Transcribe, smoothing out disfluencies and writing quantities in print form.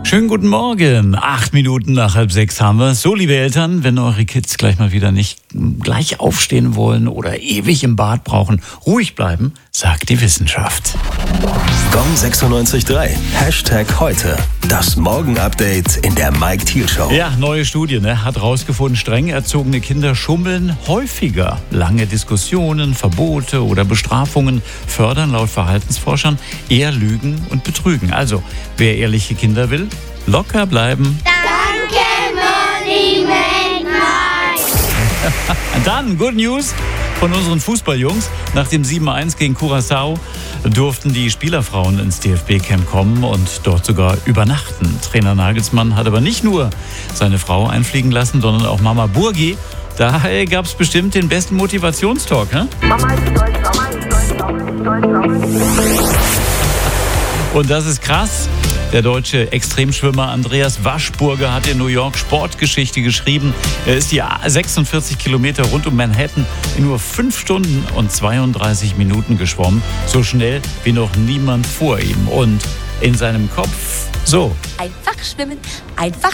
Schönen guten Morgen. 8 Minuten nach 5:30 haben wir. So, liebe Eltern, wenn eure Kids gleich mal wieder nicht gleich aufstehen wollen oder ewig im Bad brauchen, ruhig bleiben, sagt die Wissenschaft. Gong 96.3, #heute. Das Morgen-Update in der Mike Thiel Show. Ja, neue Studie hat rausgefunden, streng erzogene Kinder schummeln häufiger. Lange Diskussionen, Verbote oder Bestrafungen fördern laut Verhaltensforschern eher Lügen und Betrügen. Also, wer ehrliche Kinder will, locker bleiben. Danke, Morning Mike. Dann, Good News von unseren Fußballjungs. Nach dem 7:1 gegen Curaçao durften die Spielerfrauen ins DFB-Camp kommen und dort sogar übernachten. Trainer Nagelsmann hat aber nicht nur seine Frau einfliegen lassen, sondern auch Mama Burgi. Daher gab es bestimmt den besten Motivationstalk. Mama ist stolz, Mama ist stolz, Mama ist stolz, Mama ist stolz. Und das ist krass. Der deutsche Extremschwimmer Andreas Waschburger hat in New York Sportgeschichte geschrieben. Er ist die 46 Kilometer rund um Manhattan in nur 5 Stunden und 32 Minuten geschwommen. So schnell wie noch niemand vor ihm. Und in seinem Kopf so. Einfach schwimmen, einfach